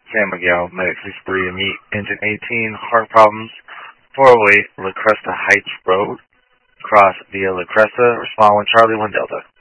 San Miguel, Medic 63, meet engine 18, heart problems, 408 La Cresta Heights Road, cross via La Cresta, respond 1 Charlie, 1 Delta.